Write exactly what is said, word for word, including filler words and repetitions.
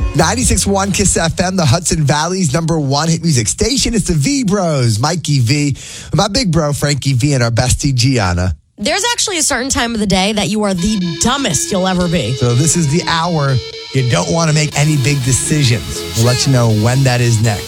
ninety-six point one Kiss F M, the Hudson Valley's number one hit music station. It's the V Bros, Mikey V, my big bro, Frankie V, and our bestie, Gianna. There's actually a certain time of the day that you are the dumbest you'll ever be. So this is the hour you don't want to make any big decisions. We'll let you know when that is next.